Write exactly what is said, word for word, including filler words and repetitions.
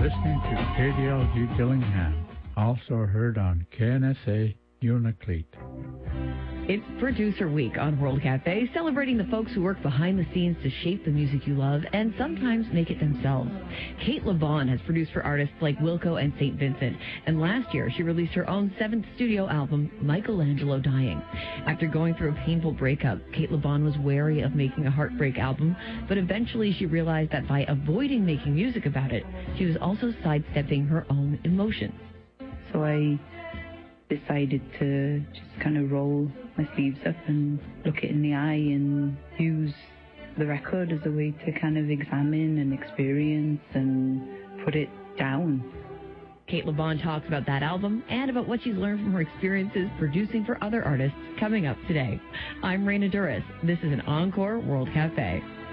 listening to K D L G Dillingham, also heard on K N S A Unalakleet. It's Producer Week on World Cafe, celebrating the folks who work behind the scenes to shape the music you love and sometimes make it themselves. Kate LeBon has produced for artists like Wilco and Saint Vincent, and last year she released her own seventh studio album, Michelangelo Dying. After going through a painful breakup, Kate LeBon was wary of making a heartbreak album, but eventually she realized that by avoiding making music about it, she was also sidestepping her own emotions. So I decided to just kind of roll my sleeves up and look it in the eye and use the record as a way to kind of examine and experience and put it down. Kate LeBon talks about that album and about what she's learned from her experiences producing for other artists coming up today. I'm Raina Duras. This is an Encore World Cafe.